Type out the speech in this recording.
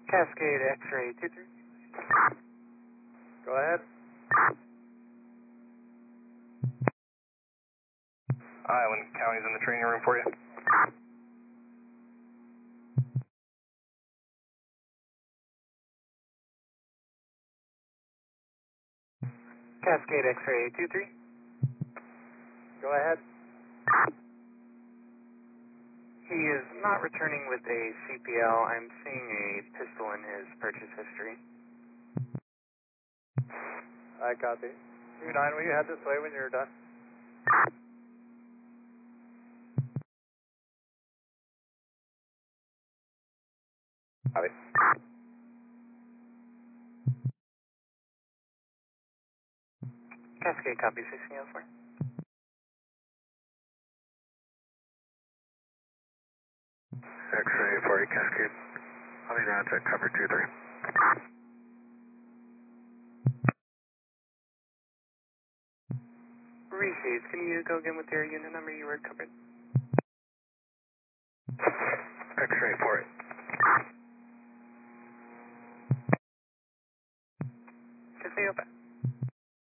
Cascade X-ray 23. Go ahead. Island County's in the training room for you. Cascade X-ray 23. Go ahead. He is not returning with a CPL. I'm seeing a pistol in his purchase history. I copy. 29, will you head this way when you're done? Copy. Cascade copy 1604. X-ray 40 Cascade. I mean, that's at cover 2-3. Received. Can you go again with your unit number? You were covered. X-ray 40.